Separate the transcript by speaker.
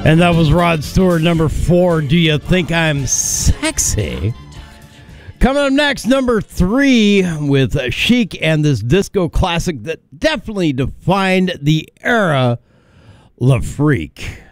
Speaker 1: And that was Rod Stewart, number 4, Do You Think I'm Sexy? Coming up next, number 3, with Chic and this disco classic that definitely defined the era, La Freak.